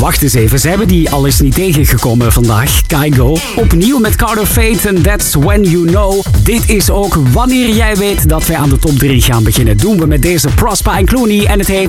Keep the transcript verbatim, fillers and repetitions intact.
wacht eens even, zijn we die al eens niet tegengekomen vandaag? Kygo, opnieuw met Carter Fate en That's When You Know. Dit is ook wanneer jij weet dat wij aan de top drie gaan beginnen. Doen we met deze Prosper en Clooney en het heet